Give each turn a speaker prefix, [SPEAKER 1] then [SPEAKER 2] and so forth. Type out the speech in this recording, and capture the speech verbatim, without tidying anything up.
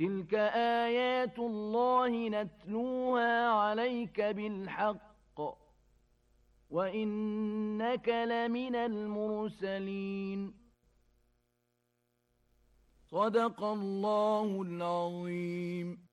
[SPEAKER 1] تلك آيات الله نتلوها عليك بالحق وإنك لمن المرسلين. صدق الله العظيم.